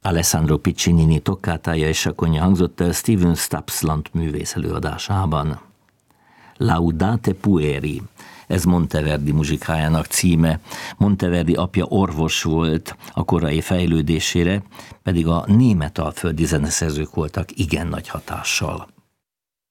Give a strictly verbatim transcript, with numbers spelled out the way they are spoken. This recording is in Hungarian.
Alessandro Piccinini tockátája és sakonja hangzott el Steven Stapsland művész előadásában. Laudate pueri, ez Monteverdi muzsikájának címe. Monteverdi apja orvos volt, a korai fejlődésére pedig a német alföldi zeneszerzők voltak igen nagy hatással.